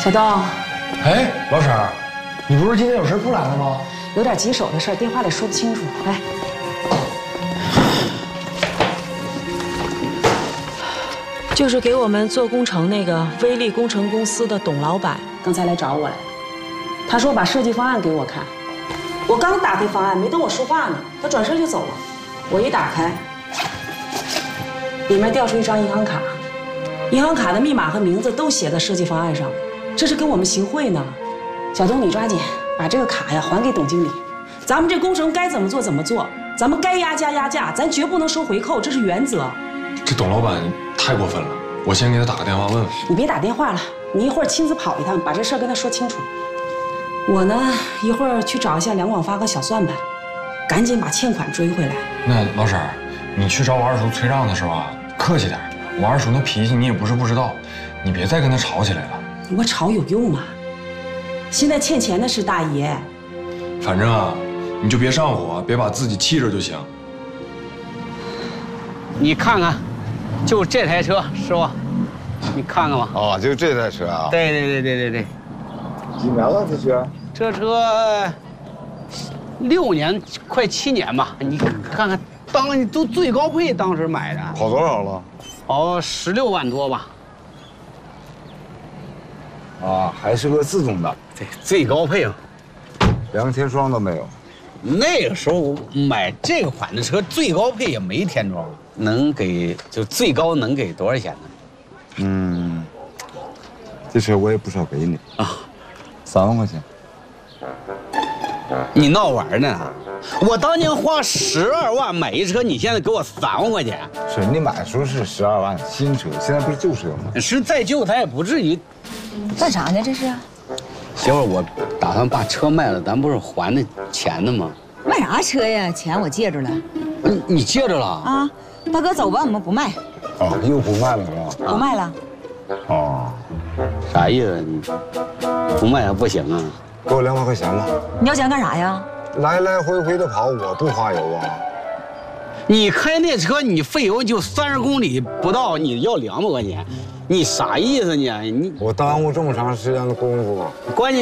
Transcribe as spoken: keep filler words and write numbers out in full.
小东， 哎，老婶儿，你不是今天有事不来了吗？ 有点棘手的事，电话里说不清楚。来，就是给我们做工程那个威力工程公司的董老板，刚才来找我来，他说把设计方案给我看。我刚打开方案，没等我说话呢，他转身就走了。我一打开，里面调出一张银行卡，银行卡的密码和名字都写在设计方案上，这是跟我们行贿呢。小东，你抓紧把这个卡呀还给董经理。咱们这工程该怎么做怎么做，咱们该压价压价，咱绝不能收回扣，这是原则。 这董老板太过分了，我先给他打个电话问问。 你别打电话了，你一会儿亲自跑一趟，把这事儿跟他说清楚。我呢，一会儿去找一下梁广发和小算盘，赶紧把欠款追回来。 那老婶儿，你去找我二叔催账的时候啊，客气点。我二叔那脾气你也不是不知道，你别再跟他吵起来了。 我吵有用吗？现在欠钱的是大爷。 反正啊，你就别上火，别把自己气着就行。 你看看，就这台车，师傅，你看看吧。 哦，就这台车啊？ 对对对对对对。 几年了这车？ 这车六年，快七年吧。你看看，当都最高配，当时买的。 跑多少了？ 跑十六万多吧。 啊，还是个自动的。 对，最高配嘛。 连个天窗都没有。 那个时候买这个款的车，最高配也没天窗，能给就最高能给多少钱呢？ 嗯，这车我也不少给你啊，三万块钱。 你闹玩呢？我当年花十二万买一车，你现在给我三万块钱？ 是你买的时候是十二万新车，现在不是旧车吗？ 是再旧，它也不至于。 干啥呢？这是？ 媳妇儿，我打算把车卖了，咱不是还那钱呢吗？ 卖啥车呀？钱我借着了。 你你借着了啊？大哥，走吧，我们不卖。 哦，又不卖了是吧？ 不卖了。 哦， 啥意思？你不卖还不行啊？ 给我两百块钱吧。 你要钱干啥呀？ 来来回回的跑，我不花油啊。 你开那车，你费油就三十公里不到，你要两百块钱，你啥意思呢？你我耽误这么长时间的功夫， 关键。